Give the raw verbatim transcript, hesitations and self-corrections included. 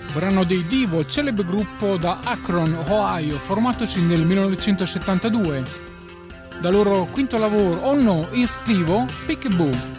brano dei Divo, celebre gruppo da Akron, Ohio, formatosi nel millenovecentosettantadue. Dal loro quinto lavoro, Oh No, It's Divo, Peekaboo.